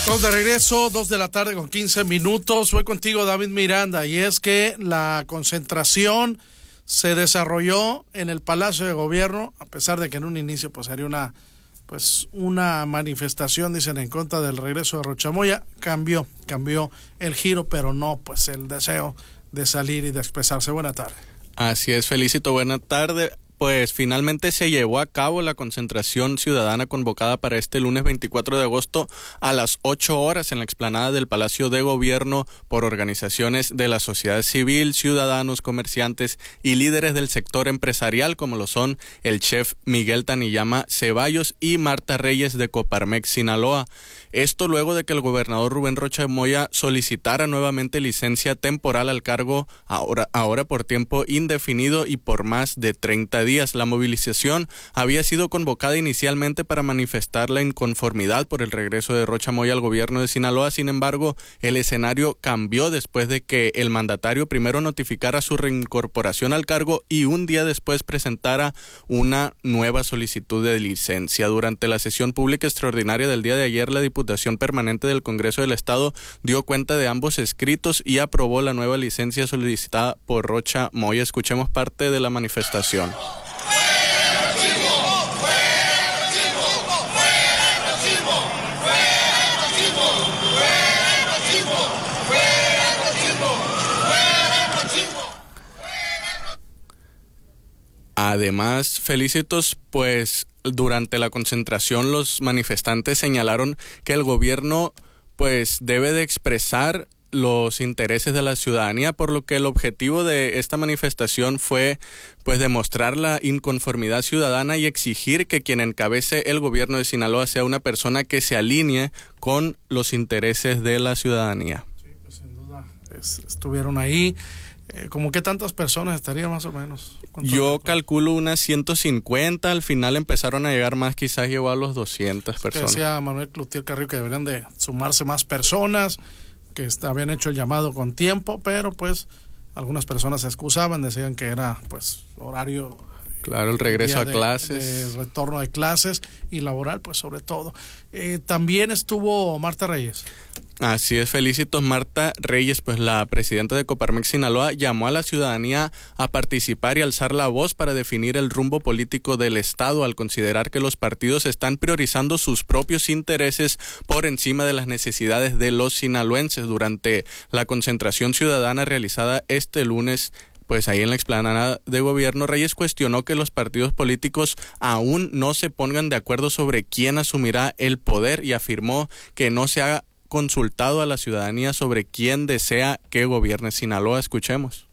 Estamos de regreso, 2:15 p.m. Voy contigo, David Miranda, y es que la concentración se desarrolló en el Palacio de Gobierno, a pesar de que en un inicio pues haría una manifestación, dicen, en contra del regreso de Rocha Moya. Cambió el giro, pero no pues el deseo de salir y de expresarse. Buena tarde. Así es, Felicito, buena tarde. Pues finalmente se llevó a cabo la concentración ciudadana convocada para este lunes 24 de agosto a las 8 horas en la explanada del Palacio de Gobierno por organizaciones de la sociedad civil, ciudadanos, comerciantes y líderes del sector empresarial, como lo son el chef Miguel Taniyama Ceballos y Marta Reyes de Coparmex Sinaloa. Esto luego de que el gobernador Rubén Rocha Moya solicitara nuevamente licencia temporal al cargo, ahora por tiempo indefinido y por más de 30 días. La movilización había sido convocada inicialmente para manifestar la inconformidad por el regreso de Rocha Moya al gobierno de Sinaloa. Sin embargo, el escenario cambió después de que el mandatario primero notificara su reincorporación al cargo y un día después presentara una nueva solicitud de licencia. Durante la sesión pública extraordinaria del día de ayer, la Diputación Permanente del Congreso del Estado dio cuenta de ambos escritos y aprobó la nueva licencia solicitada por Rocha Moya. Escuchemos parte de la manifestación. Además, Felicitos, pues durante la concentración los manifestantes señalaron que el gobierno pues debe de expresar los intereses de la ciudadanía, por lo que el objetivo de esta manifestación fue pues demostrar la inconformidad ciudadana y exigir que quien encabece el gobierno de Sinaloa sea una persona que se alinee con los intereses de la ciudadanía. Sí, pues sin duda estuvieron ahí. ¿Cómo qué tantas personas estarían más o menos? Yo calculo unas 150, al final empezaron a llegar más, quizás llegó a los 200 personas. Decía Manuel Cloutier Carrillo que deberían de sumarse más personas, que habían hecho el llamado con tiempo, pero pues algunas personas se excusaban, decían que era pues horario. Claro, el regreso a clases. El retorno de clases y laboral, pues sobre todo. También estuvo Marta Reyes. Así es, Felicitos. Marta Reyes, pues la presidenta de Coparmex Sinaloa, llamó a la ciudadanía a participar y alzar la voz para definir el rumbo político del Estado, al considerar que los partidos están priorizando sus propios intereses por encima de las necesidades de los sinaloenses. Durante la concentración ciudadana realizada este lunes, pues ahí en la explanada de Gobierno, Reyes cuestionó que los partidos políticos aún no se pongan de acuerdo sobre quién asumirá el poder y afirmó que no se ha consultado a la ciudadanía sobre quién desea que gobierne Sinaloa. Escuchemos.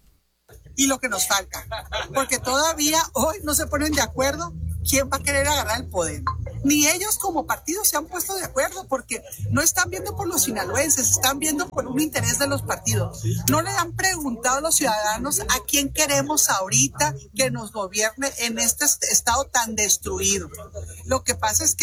Y lo que nos falta, porque todavía hoy no se ponen de acuerdo quién va a querer agarrar el poder. Ni ellos como partido se han puesto de acuerdo, porque no están viendo por los sinaloenses, están viendo por un interés de los partidos. No le han preguntado a los ciudadanos a quién queremos ahorita que nos gobierne en este estado tan destruido. Lo que pasa es que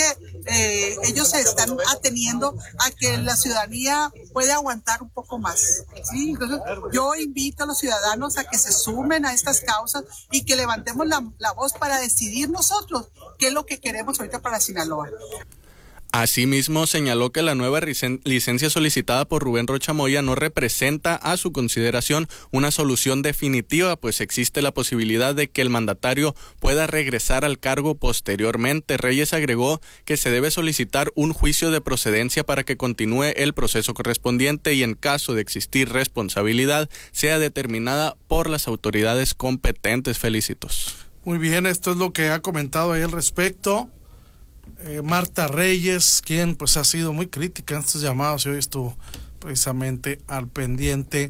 ellos se están ateniendo a que la ciudadanía puede aguantar un poco más, ¿sí? Entonces, yo invito a los ciudadanos a que se sumen a estas causas y que levantemos la voz para decidir nosotros qué es lo que queremos ahorita para Sinaloa. Asimismo, señaló que la nueva licencia solicitada por Rubén Rocha Moya no representa a su consideración una solución definitiva, pues existe la posibilidad de que el mandatario pueda regresar al cargo posteriormente. Reyes agregó que se debe solicitar un juicio de procedencia para que continúe el proceso correspondiente y en caso de existir responsabilidad sea determinada por las autoridades competentes. Felicitos. Muy bien, esto es lo que ha comentado ahí al respecto Marta Reyes, quien pues ha sido muy crítica en estos llamados y hoy estuvo precisamente al pendiente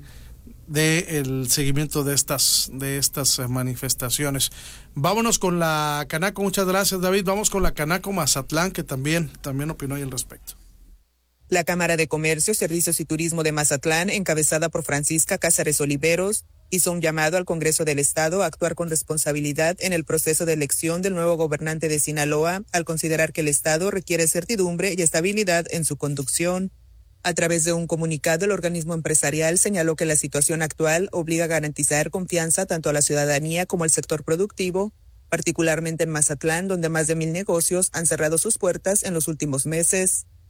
del seguimiento de estas manifestaciones. Vámonos con la Canaco. Muchas gracias, David. Vamos con la Canaco Mazatlán, que también opinó ahí al respecto. La Cámara de Comercio, Servicios y Turismo de Mazatlán, encabezada por Francisca Cázares Oliveros, hizo un llamado al Congreso del Estado a actuar con responsabilidad en el proceso de elección del nuevo gobernante de Sinaloa, al considerar que el Estado requiere certidumbre y estabilidad en su conducción. A través de un comunicado, el organismo empresarial señaló que la situación actual obliga a garantizar confianza tanto a la ciudadanía como al sector productivo, particularmente en Mazatlán, donde más de 1,000 negocios han cerrado sus puertas en los últimos meses.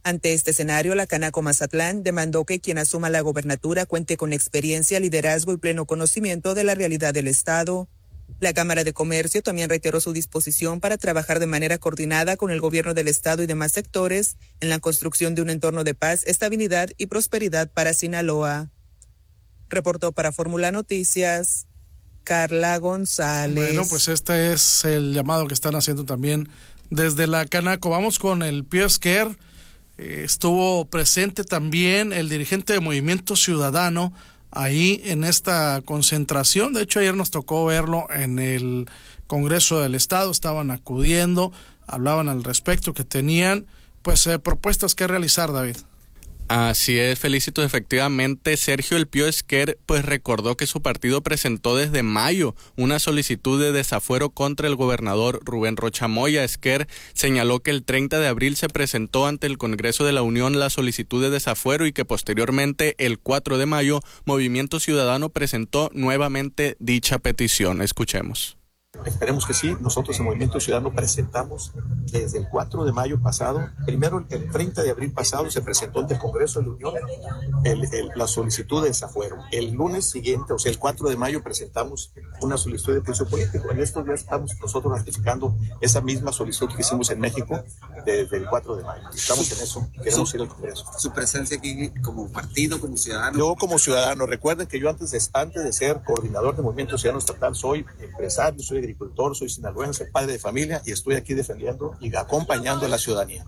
Ante este escenario, la Canaco Mazatlán demandó que quien asuma la gobernatura cuente con experiencia, liderazgo y pleno conocimiento de la realidad del Estado. La Cámara de Comercio también reiteró su disposición para trabajar de manera coordinada con el gobierno del Estado y demás sectores en la construcción de un entorno de paz, estabilidad y prosperidad para Sinaloa. Reportó para Fórmula Noticias, Carla González. Bueno, pues este es el llamado que están haciendo también desde la Canaco. Vamos con el Pío Esquer. Estuvo presente también el dirigente de Movimiento Ciudadano ahí en esta concentración. De hecho, ayer nos tocó verlo en el Congreso del Estado. Estaban acudiendo, hablaban al respecto, que tenían pues propuestas que realizar, David. Así es, Felicito. Efectivamente, Sergio El Pío Esquer pues recordó que su partido presentó desde mayo una solicitud de desafuero contra el gobernador Rubén Rocha Moya. Esquer señaló que el 30 de abril se presentó ante el Congreso de la Unión la solicitud de desafuero y que posteriormente, el 4 de mayo, Movimiento Ciudadano presentó nuevamente dicha petición. Escuchemos. Esperemos que sí. Nosotros en Movimiento Ciudadano presentamos desde el 4 de mayo pasado, primero el 30 de abril pasado se presentó ante el Congreso de la Unión la solicitud de desafuero. El lunes siguiente, o sea el 4 de mayo, presentamos una solicitud de juicio político. En estos días estamos nosotros ratificando esa misma solicitud que hicimos en México desde el 4 de mayo. Estamos en eso, queremos ir al Congreso. ¿Su presencia aquí como partido, como ciudadano? Yo como ciudadano, recuerden que yo antes de ser coordinador de Movimiento Ciudadano Estatal, soy empresario, soy agricultor, soy sinaloense, padre de familia y estoy aquí defendiendo y acompañando a la ciudadanía.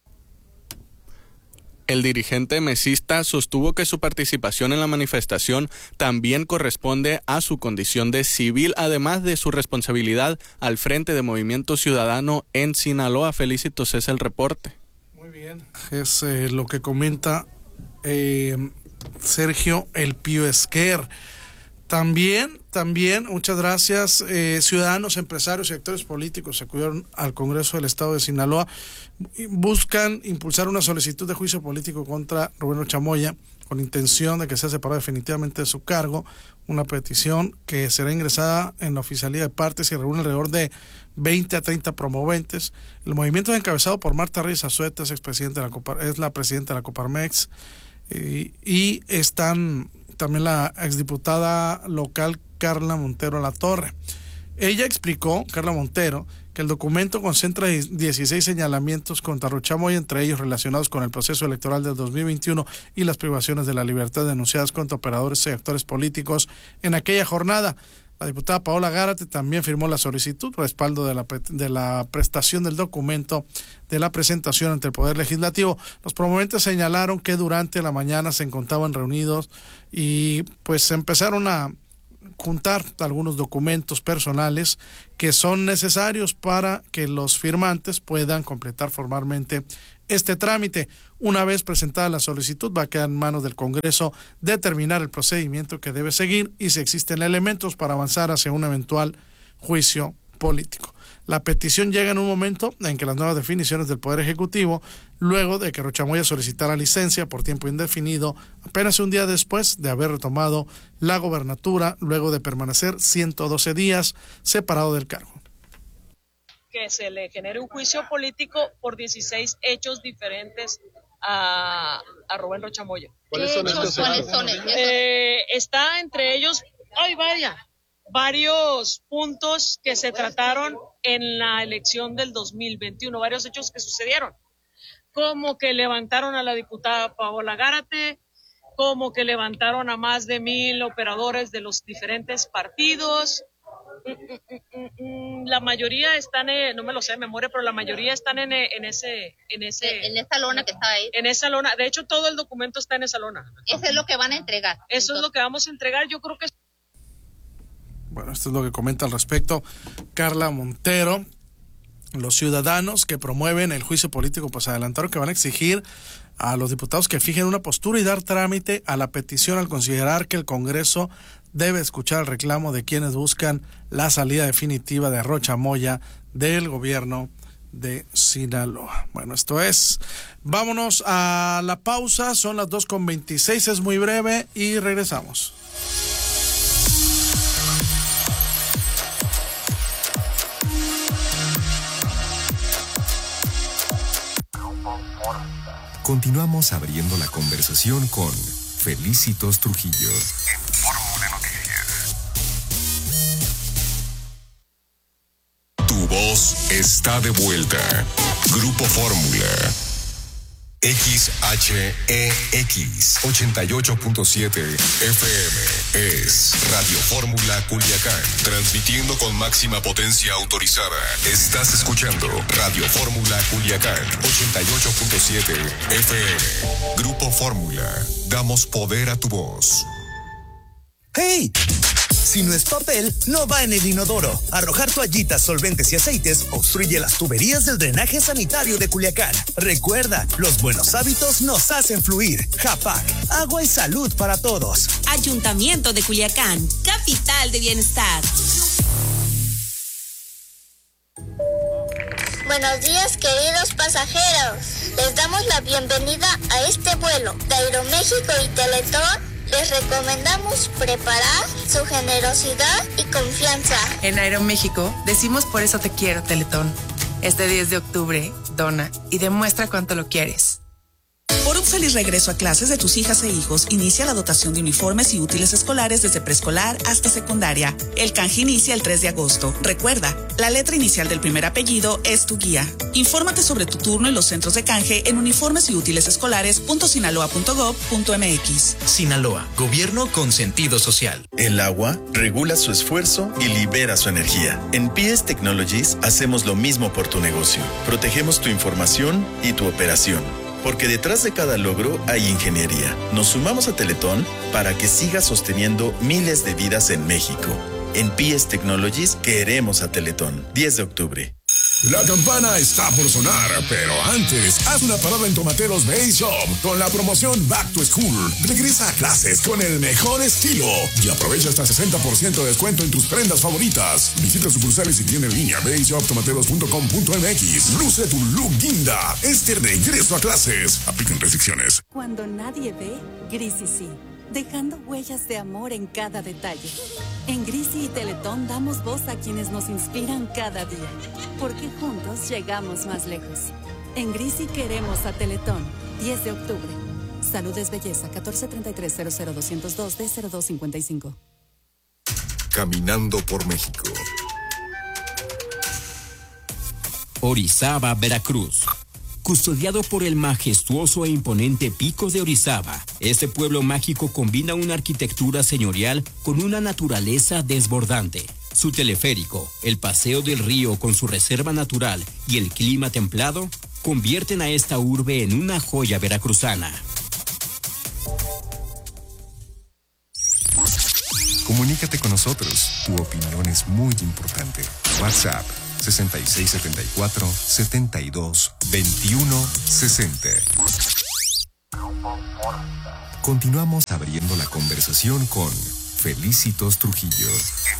El dirigente mesista sostuvo que su participación en la manifestación también corresponde a su condición de civil, además de su responsabilidad al frente de Movimiento Ciudadano en Sinaloa. Felicitos, es el reporte. Muy bien, es lo que comenta Sergio El Pío Esquer. También, muchas gracias, ciudadanos, empresarios y actores políticos acudieron al Congreso del Estado de Sinaloa. Buscan impulsar una solicitud de juicio político contra Rubén Rocha Moya con intención de que sea separado definitivamente de su cargo, una petición que será ingresada en la oficialía de partes y reúne alrededor de 20 a 30 promoventes. El movimiento es encabezado por Marta Reyes Azueta, es la presidenta de la Coparmex, y están también la exdiputada local Carla Montero Latorre. Ella explicó, Carla Montero, que el documento concentra 16 señalamientos contra Rocha Moya, entre ellos relacionados con el proceso electoral del 2021 y las privaciones de la libertad denunciadas contra operadores y actores políticos en aquella jornada. La diputada Paola Gárate también firmó la solicitud, respaldo de la prestación del documento de la presentación ante el Poder Legislativo. Los promoventes señalaron que durante la mañana se encontraban reunidos y pues se empezaron a juntar algunos documentos personales que son necesarios para que los firmantes puedan completar formalmente este trámite. Una vez presentada la solicitud, va a quedar en manos del Congreso determinar el procedimiento que debe seguir y si existen elementos para avanzar hacia un eventual juicio político. La petición llega en un momento en que las nuevas definiciones del Poder Ejecutivo, luego de que Rocha Moya solicitara licencia por tiempo indefinido, apenas un día después de haber retomado la gobernatura, luego de permanecer 112 días separado del cargo. Que se le genere un juicio político por 16 hechos diferentes a Rubén Rocha Moya. ¿Cuáles son estos hechos? Está entre ellos, varios puntos que se trataron en la elección del 2021, varios hechos que sucedieron, como que levantaron a la diputada Paola Gárate, como que levantaron a más de 1,000 operadores de los diferentes partidos. La mayoría están, no me lo sé de memoria, pero la mayoría están en esa lona que está ahí. En esa lona, de hecho todo el documento está en esa lona. Eso es lo que van a entregar. Eso es lo que vamos a entregar, yo creo que... Bueno, esto es lo que comenta al respecto Carla Montero. Los ciudadanos que promueven el juicio político pues adelantaron que van a exigir a los diputados que fijen una postura y dar trámite a la petición al considerar que el Congreso debe escuchar el reclamo de quienes buscan la salida definitiva de Rocha Moya del gobierno de Sinaloa. Bueno, esto es. Vámonos a la pausa, son las 2:26, es muy breve y regresamos. Continuamos abriendo la conversación con Felicitos Trujillo. En Fórmula Noticias. Tu voz está de vuelta. Grupo Fórmula. XHEX 88.7 FM es Radio Fórmula Culiacán, transmitiendo con máxima potencia autorizada. Estás escuchando Radio Fórmula Culiacán 88.7 FM. Grupo Fórmula, damos poder a tu voz. ¡Hey! Si no es papel, no va en el inodoro. Arrojar toallitas, solventes y aceites obstruye las tuberías del drenaje sanitario de Culiacán. Recuerda, los buenos hábitos nos hacen fluir. Japac, agua y salud para todos. Ayuntamiento de Culiacán, capital de bienestar. Buenos días, queridos pasajeros. Les damos la bienvenida a este vuelo de Aeroméxico y Teletón. Les recomendamos preparar su generosidad y confianza. En Aeroméxico decimos por eso te quiero, Teletón. Este 10 de octubre, dona y demuestra cuánto lo quieres. Por un feliz regreso a clases de tus hijas e hijos, inicia la dotación de uniformes y útiles escolares desde preescolar hasta secundaria. El canje inicia el 3 de agosto. Recuerda, la letra inicial del primer apellido es tu guía. Infórmate sobre tu turno en los centros de canje en uniformesyútilesescolares.sinaloa.gov.mx. Sinaloa, gobierno con sentido social. El agua regula su esfuerzo y libera su energía. En PS Technologies hacemos lo mismo por tu negocio. Protegemos tu información y tu operación. Porque detrás de cada logro hay ingeniería. Nos sumamos a Teletón para que siga sosteniendo miles de vidas en México. En PS Technologies queremos a Teletón. 10 de octubre. La campana está por sonar, pero antes, haz una parada en Tomateros Base Shop con la promoción Back to School. Regresa a clases con el mejor estilo y aprovecha hasta 60% de descuento en tus prendas favoritas. Visita sucursales y tienda en línea baseshoptomateros.com.mx. Luce tu look guinda este regreso a clases. Aplican restricciones. Cuando nadie ve, Grisi sí. Dejando huellas de amor en cada detalle. En Grisi y Teletón damos voz a quienes nos inspiran cada día, porque juntos llegamos más lejos. En Grisi queremos a Teletón. 10 de octubre. Salud es belleza. 1433-00202-D0255. Caminando por México. Orizaba, Veracruz. Custodiado por el majestuoso e imponente Pico de Orizaba, este pueblo mágico combina una arquitectura señorial con una naturaleza desbordante. Su teleférico, el paseo del río con su reserva natural y el clima templado convierten a esta urbe en una joya veracruzana. Comunícate con nosotros. Tu opinión es muy importante. WhatsApp 6674-722160. Continuamos abriendo la conversación con Felicitos Trujillo.